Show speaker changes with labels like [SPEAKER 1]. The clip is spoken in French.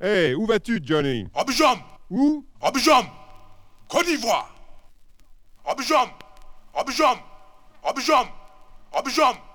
[SPEAKER 1] Hey, où vas-tu, Johnny?
[SPEAKER 2] Abidjan!
[SPEAKER 1] Où?
[SPEAKER 2] Abidjan! Côte d'Ivoire! Abidjan! Abidjan! Abidjan! Abidjan!